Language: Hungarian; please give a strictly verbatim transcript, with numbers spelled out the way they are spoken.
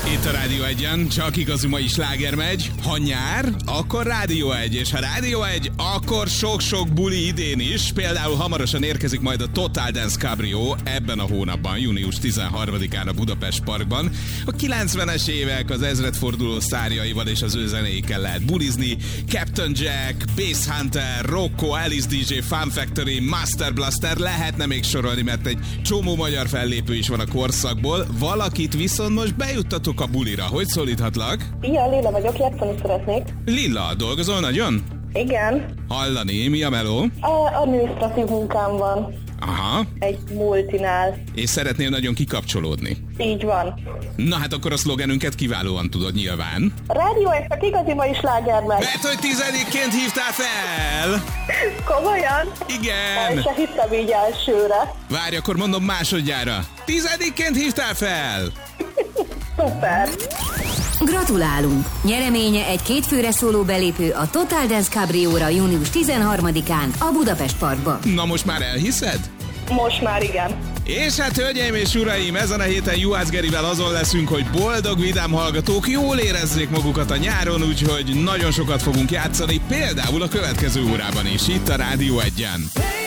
Itt a Rádió egyen csak igazi mai sláger megy. Ha nyár, akkor Rádió egy, és ha Rádió egy, akkor sok-sok buli idén is. Például hamarosan érkezik majd a Total Dance Cabrio ebben a hónapban, június tizenharmadikán a Budapest Parkban. A kilencvenes évek az ezredforduló sztárjaival és az ő zenéikkel lehet bulizni. Captain Jack, Bass Hunter, Rocco, Alice dé dzsé, Fun Factory, Master Blaster, lehetne még sorolni, mert egy csomó magyar fellépő is van a korszakból. Valakit viszont most bejuttatok a bulira. Hogy szólíthatlak? Ilyen, Lilla vagyok, játszani szeretnék. Lilla, dolgozol nagyon? Igen. Hallani, mi a meló? A adminisztratív munkám van. Aha. Egy multinál. És szeretnél nagyon kikapcsolódni. Így van. Na hát akkor a szlogenünket kiválóan tudod nyilván. A Rádió egy csak igazi mai sláger meg. Mert hogy tizedikként hívtál fel! Komolyan? Igen! El se hittem így elsőre. Várj, akkor mondom másodjára. Tizedikként hívtál fel! Szuper! Gratulálunk! Nyereménye egy kétfőre szóló belépő a Total Dance Cabrióra június tizenharmadikán a Budapest Parkba. Na most már elhiszed? Most már igen. És hát, hölgyeim és uraim, ezen a héten Juhász Gerivel azon leszünk, hogy boldog, vidám hallgatók jól érezzék magukat a nyáron, úgyhogy nagyon sokat fogunk játszani, például a következő órában is, itt a Rádió egyen.